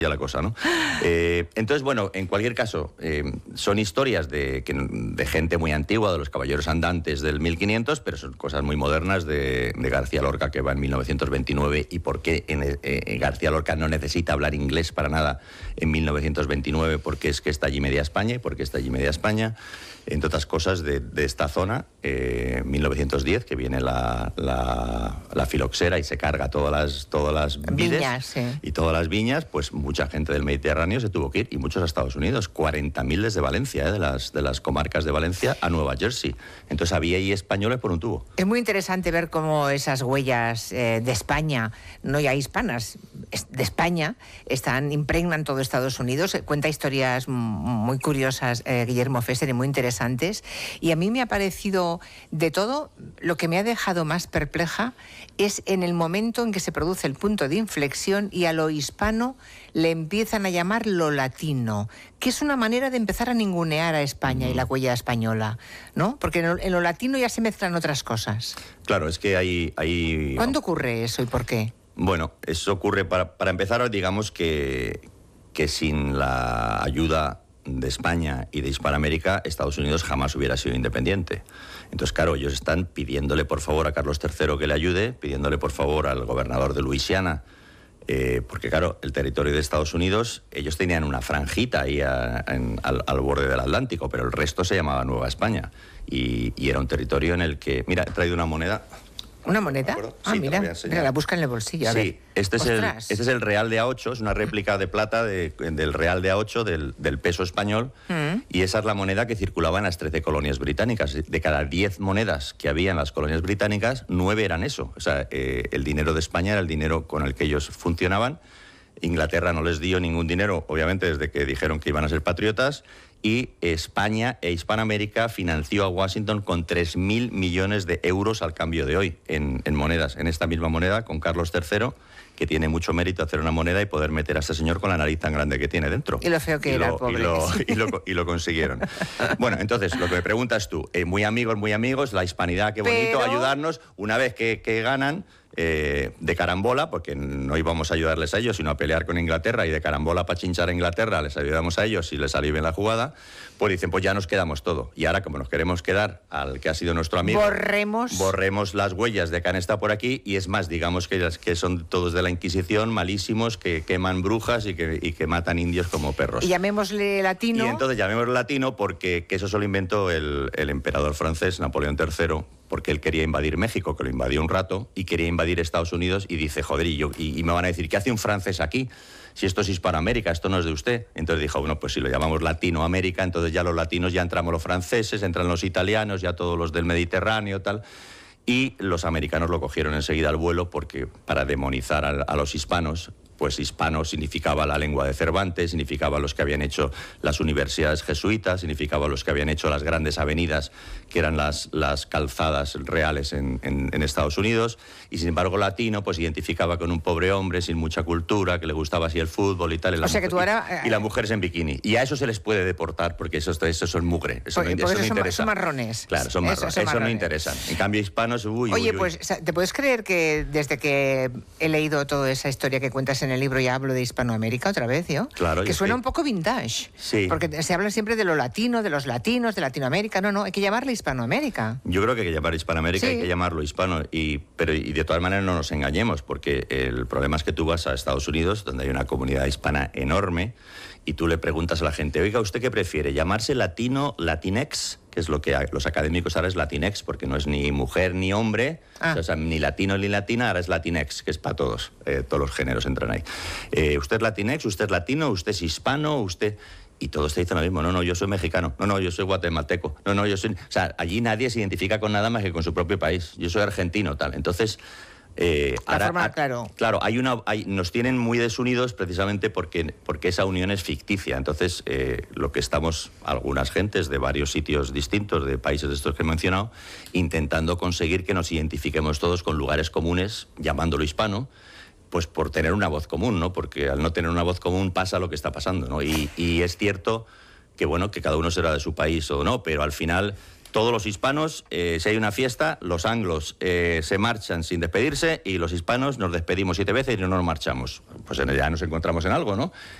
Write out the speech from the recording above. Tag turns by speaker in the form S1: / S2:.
S1: ya la cosa, ¿no? Entonces, bueno, en cualquier caso, son historias de gente muy antigua, de los caballeros andantes del 1500, pero son cosas muy modernas de García Lorca, que va en 1929, y por qué García Lorca no necesita hablar inglés para nada en 1929, porque es que está allí media España, y porque está allí media España, entre otras cosas de esta zona, 1910, que viene la filoxera y se carga todas las vides,
S2: sí.
S1: Y todas las viñas, pues mucha gente del Mediterráneo se tuvo que ir, y muchos a Estados Unidos, 40.000 desde Valencia, de las comarcas de Valencia a Nueva Jersey. Entonces había ahí españoles por un tubo.
S2: Es muy interesante ver cómo esas huellas de España, no ya hispanas, de España, impregnan todo Estados Unidos. Cuenta historias muy curiosas, Guillermo Fesser, y muy interesantes. Y a mí me ha parecido, de todo, lo que me ha dejado más perpleja es en el momento en que se produce el punto de inflexión y a lo hispano le empiezan a llamar lo latino, que es una manera de empezar a ningunear a España y la huella española, ¿no? Porque en lo latino ya se mezclan otras cosas.
S1: Claro, es que hay...
S2: ¿Cuándo ocurre eso y por qué?
S1: Bueno, eso ocurre, para empezar, digamos que sin la ayuda de España y de Hispanoamérica, Estados Unidos jamás hubiera sido independiente. Entonces, claro, ellos están pidiéndole por favor a Carlos III que le ayude, pidiéndole por favor al gobernador de Luisiana, porque claro, el territorio de Estados Unidos, ellos tenían una franjita ahí al borde del Atlántico, pero el resto se llamaba Nueva España, y era un territorio en el que... Mira, he traído una moneda...
S2: ¿Una moneda?
S1: Sí,
S2: mira, la busca en el bolsillo. A ver.
S1: Este es el real de A8, es una réplica de plata del real de A8 del peso español, y esa es la moneda que circulaba en las 13 colonias británicas. De cada 10 monedas que había en las colonias británicas, 9 eran eso. O sea, el dinero de España era el dinero con el que ellos funcionaban. Inglaterra no les dio ningún dinero, obviamente, desde que dijeron que iban a ser patriotas, y España e Hispanoamérica financió a Washington con 3.000 millones de euros al cambio de hoy en monedas, en esta misma moneda, con Carlos III, que tiene mucho mérito hacer una moneda y poder meter a este señor con la nariz tan grande que tiene dentro.
S2: Y lo feo que era, pobre.
S1: Y lo consiguieron. Bueno, entonces, lo que me preguntas tú, muy amigos, la hispanidad, qué bonito, ayudarnos, una vez que ganan... de carambola, porque no íbamos a ayudarles a ellos, sino a pelear con Inglaterra, y de carambola para chinchar a Inglaterra les ayudamos a ellos y les salió bien la jugada, pues dicen, pues ya nos quedamos todo. Y ahora, como nos queremos quedar al que ha sido nuestro amigo, borremos las huellas de que han estado por aquí, y es más, digamos que son todos de la Inquisición, malísimos, que queman brujas y que matan indios como perros.
S2: Y llamémosle latino.
S1: Y entonces llamémosle latino porque eso solo inventó el emperador francés, Napoleón III, porque él quería invadir México, que lo invadió un rato, y quería invadir Estados Unidos, y dice, joder, y me van a decir, ¿qué hace un francés aquí? Si esto es Hispanoamérica, esto no es de usted. Entonces dijo, bueno, pues si lo llamamos Latinoamérica, entonces ya los latinos, ya entramos los franceses, entran los italianos, ya todos los del Mediterráneo, tal. Y los americanos lo cogieron enseguida al vuelo, porque para demonizar a los hispanos, pues hispano significaba la lengua de Cervantes, significaba los que habían hecho las universidades jesuitas, significaba los que habían hecho las grandes avenidas, que eran las calzadas reales en Estados Unidos, y sin embargo latino pues identificaba con un pobre hombre sin mucha cultura, que le gustaba así el fútbol y tal, y las mujeres en bikini. Y a eso se les puede deportar, porque esos son mugre, eso no interesa.
S2: Son marrones.
S1: Claro, son marrones, eso no interesan. En cambio hispanos,
S2: Oye, pues, ¿te puedes creer que desde que he leído toda esa historia que cuentas en el libro ya hablo de Hispanoamérica otra vez, yo?
S1: Claro.
S2: Que suena un poco vintage.
S1: Sí.
S2: Porque se habla siempre de lo latino, de los latinos, de Latinoamérica. No, hay que llamarle Hispanoamérica.
S1: Yo creo que hay que llamar Hispanoamérica, sí. Hay que llamarlo hispano. Pero de todas maneras no nos engañemos, porque el problema es que tú vas a Estados Unidos, donde hay una comunidad hispana enorme, y tú le preguntas a la gente, oiga, ¿usted qué prefiere? ¿Llamarse latino, latinex? Que es lo que los académicos ahora es latinex, porque no es ni mujer ni hombre, o sea, ni latino ni latina, ahora es latinex, que es para todos, todos los géneros entran ahí. ¿Usted es latinex? ¿Usted es latino? ¿Usted es hispano? ¿Usted...? Y todos te dicen lo mismo, no, yo soy mexicano, no, yo soy guatemalteco, no, yo soy... O sea, allí nadie se identifica con nada más que con su propio país, yo soy argentino, tal. Entonces... claro, nos tienen muy desunidos precisamente porque esa unión es ficticia. Entonces, lo que estamos, algunas gentes de varios sitios distintos, de países de estos que he mencionado, intentando conseguir que nos identifiquemos todos con lugares comunes, llamándolo hispano, pues por tener una voz común, ¿no? Porque al no tener una voz común pasa lo que está pasando, ¿no? Y es cierto que, bueno, que cada uno será de su país o no, pero al final todos los hispanos, si hay una fiesta, los anglos se marchan sin despedirse y los hispanos nos despedimos 7 veces y no nos marchamos. Pues ya nos encontramos en algo, ¿no?